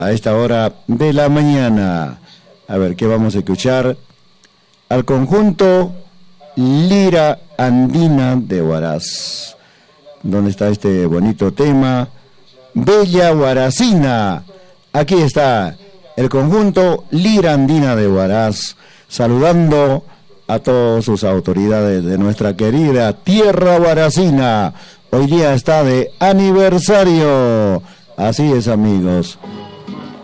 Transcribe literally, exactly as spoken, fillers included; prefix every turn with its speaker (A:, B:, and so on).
A: a esta hora de la mañana. A ver, ¿qué vamos a escuchar? Al conjunto Lira Andina de Huaraz. ¿Dónde está este bonito tema? Bella Huaracina. Aquí está el conjunto Lira Andina de Huaraz, saludando a todas sus autoridades de nuestra querida tierra huaracina. Hoy día está de aniversario. Así es, amigos.